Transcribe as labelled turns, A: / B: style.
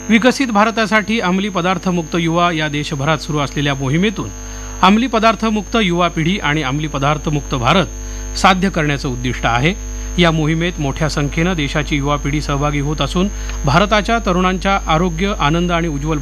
A: विकसित भारतासाठी अंमली पदार्थमुक्त युवा या देशभरात सुरू असलेल्या मोहिमेतून अंमली पदार्थमुक्त युवा पिढी आणि अंमली पदार्थमुक्त भारत साध्य करण्याचं उद्दिष्ट आहे. या मोहिमेत मोठ्या संख्येनं देशाची युवा पिढी सहभागी होत असून भारताच्या तरुणांच्या आरोग्य, आनंद आणि उज्ज्वल